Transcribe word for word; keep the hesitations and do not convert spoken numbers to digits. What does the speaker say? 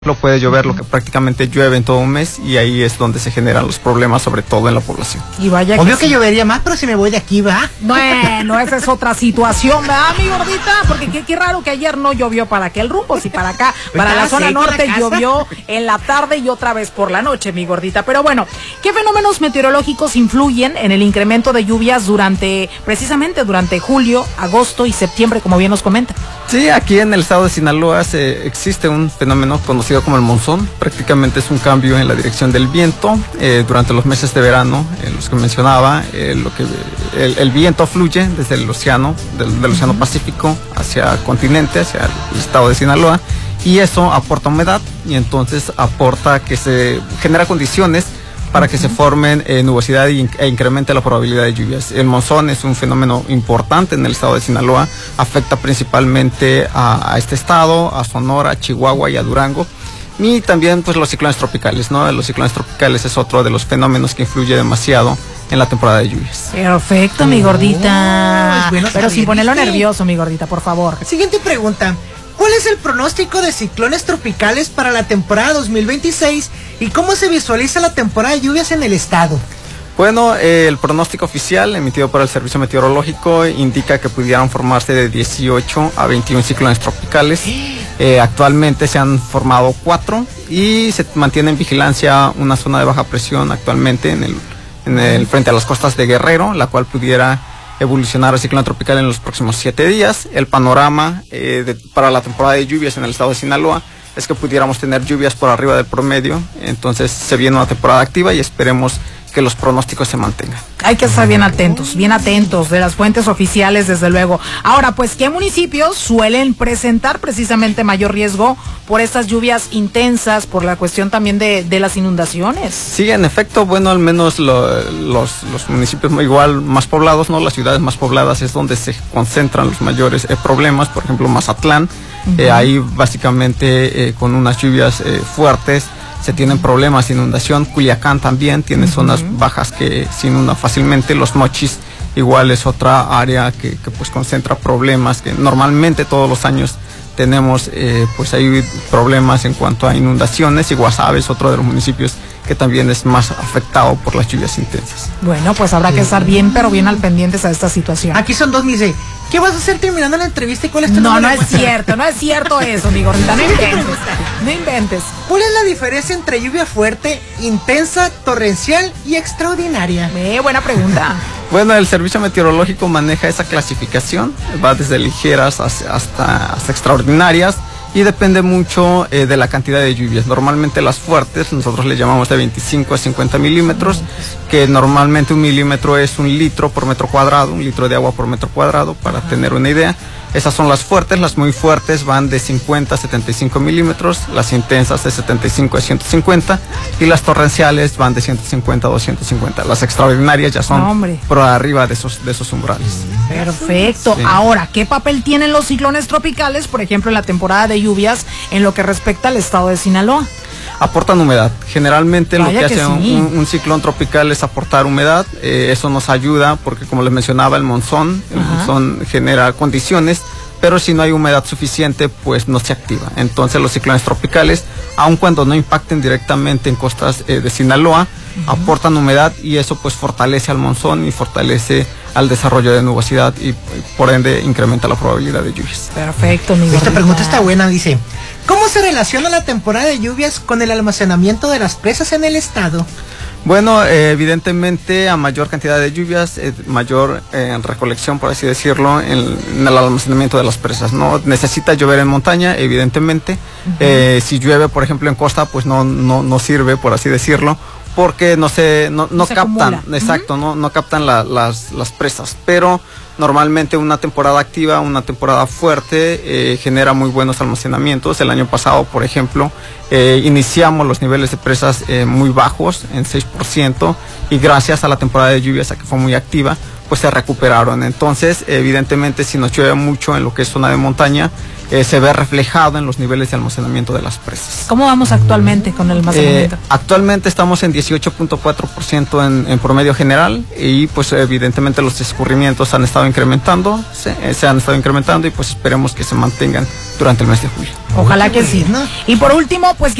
Lo puede llover, lo que prácticamente llueve en todo un mes, y ahí es donde se generan los problemas, sobre todo en la población. Y vaya Obvio que, que sí. llovería más, pero si me voy de aquí, ¿va? Bueno, esa es otra situación, ¿verdad, mi gordita? Porque qué, qué raro que ayer no llovió para aquel rumbo, si para acá, para la zona norte llovió en la tarde y otra vez por la noche, mi gordita. Pero bueno, ¿qué fenómenos meteorológicos influyen en el incremento de lluvias durante, precisamente durante julio, agosto y septiembre, como bien nos comenta? Sí, aquí en el estado de Sinaloa se, existe un fenómeno conocido como el monzón. Prácticamente es un cambio en la dirección del viento. Eh, durante los meses de verano, en los que mencionaba, eh, lo que, el, el viento fluye desde el océano, del, del océano Pacífico hacia el continente, hacia el estado de Sinaloa, y eso aporta humedad, y entonces aporta que se genera condiciones para que se formen eh, nubosidad e incremente la probabilidad de lluvias. El monzón es un fenómeno importante en el estado de Sinaloa, afecta principalmente a, a este estado, a Sonora, a Chihuahua y a Durango. Y también pues los ciclones tropicales, ¿no? Los ciclones tropicales es otro de los fenómenos que influye demasiado en la temporada de lluvias. Perfecto, mi gordita. Oh, bueno Pero saber, sin ponerlo ¿viste? nervioso, mi gordita, por favor. Siguiente pregunta. ¿Cuál es el pronóstico de ciclones tropicales para la temporada dos mil veintiséis y cómo se visualiza la temporada de lluvias en el estado? Bueno, eh, el pronóstico oficial emitido por el Servicio Meteorológico indica que pudieran formarse de dieciocho a veintiún ciclones tropicales. Eh, actualmente se han formado cuatro y se mantiene en vigilancia una zona de baja presión actualmente en el, en el frente a las costas de Guerrero, la cual pudiera evolucionar a ciclón tropical en los próximos siete días. El panorama eh, de, para la temporada de lluvias en el estado de Sinaloa es que pudiéramos tener lluvias por arriba del promedio, entonces se viene una temporada activa y esperemos que los pronósticos se mantengan. Hay que estar bien atentos, bien atentos de las fuentes oficiales, desde luego. Ahora, pues, ¿qué municipios suelen presentar precisamente mayor riesgo por estas lluvias intensas, por la cuestión también de, de las inundaciones? Sí, en efecto, bueno, al menos lo, los, los municipios igual más poblados, ¿no? Las ciudades más pobladas es donde se concentran los mayores eh, problemas. Por ejemplo, Mazatlán, uh-huh. eh, ahí básicamente eh, con unas lluvias eh, fuertes se tienen problemas de inundación. Culiacán también tiene uh-huh. zonas bajas que se inundan fácilmente. Los Mochis igual es otra área que, que pues concentra problemas que normalmente todos los años tenemos, eh, pues hay problemas en cuanto a inundaciones. Y Guasave es otro de los municipios que también es más afectado por las lluvias intensas. Bueno, pues habrá que estar bien, pero bien al pendientes a esta situación. Aquí son dos, me dice, ¿qué vas a hacer terminando la entrevista y cuál es tu No, número no de es WhatsApp? cierto, no es cierto eso, mi gordita, no inventes, no inventes. ¿Cuál es la diferencia entre lluvia fuerte, intensa, torrencial y extraordinaria? Eh, buena pregunta. Bueno, el Servicio Meteorológico maneja esa clasificación, va desde ligeras hasta, hasta, hasta extraordinarias, y depende mucho eh, de la cantidad de lluvias. Normalmente las fuertes, nosotros le llamamos de veinticinco a cincuenta milímetros, que normalmente un milímetro es un litro por metro cuadrado, un litro de agua por metro cuadrado, para Ajá. tener una idea. Esas son las fuertes. Las muy fuertes van de cincuenta a setenta y cinco milímetros, las intensas de setenta y cinco a ciento cincuenta, y las torrenciales van de ciento cincuenta a doscientos cincuenta. Las extraordinarias ya son no, por arriba de esos, de esos umbrales. Perfecto. Sí. Ahora, ¿qué papel tienen los ciclones tropicales, por ejemplo, en la temporada de lluvias, en lo que respecta al estado de Sinaloa? Aportan humedad. Generalmente Vaya lo que, que hace sí. un, un ciclón tropical es aportar humedad. Eh, eso nos ayuda porque, como les mencionaba, el monzón, el Ajá. monzón genera condiciones, pero si no hay humedad suficiente, pues no se activa. Entonces los ciclones tropicales, aun cuando no impacten directamente en costas eh, de Sinaloa, uh-huh. aportan humedad, y eso pues fortalece al monzón y fortalece al desarrollo de nubosidad, y por ende incrementa la probabilidad de lluvias. Perfecto, mi Esta pregunta está buena, dice, ¿cómo se relaciona la temporada de lluvias con el almacenamiento de las presas en el estado? Bueno, eh, evidentemente a mayor cantidad de lluvias, eh, mayor eh, recolección, por así decirlo, en, en el almacenamiento de las presas, ¿no? Necesita llover en montaña, evidentemente. Uh-huh. eh, si llueve, por ejemplo, en costa, pues no, no, no sirve, por así decirlo, porque no se, no, no, no se captan, acumula. Exacto, uh-huh. no, no captan la, las, las presas, pero normalmente una temporada activa, una temporada fuerte, eh, genera muy buenos almacenamientos. El año pasado, por ejemplo, eh, iniciamos los niveles de presas eh, muy bajos, en seis por ciento, y gracias a la temporada de lluvias, a que fue muy activa, pues se recuperaron. Entonces, evidentemente, si nos llueve mucho en lo que es zona de montaña, eh, se ve reflejado en los niveles de almacenamiento de las presas. ¿Cómo vamos actualmente con el almacenamiento? Eh, actualmente estamos en dieciocho punto cuatro por ciento en, en promedio general, y pues evidentemente los escurrimientos han estado incrementando, se, se han estado incrementando, y pues esperemos que se mantengan durante el mes de julio. Ojalá que sí. Y por último, pues